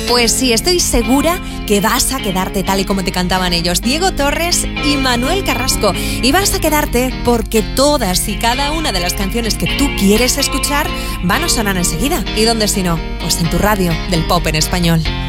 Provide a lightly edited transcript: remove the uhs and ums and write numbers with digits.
Pues sí, estoy segura que vas a quedarte tal y como te cantaban ellos, Diego Torres y Manuel Carrasco. Y vas a quedarte porque todas y cada una de las canciones que tú quieres escuchar van a sonar enseguida. ¿Y dónde si no? Pues en tu radio del pop en español.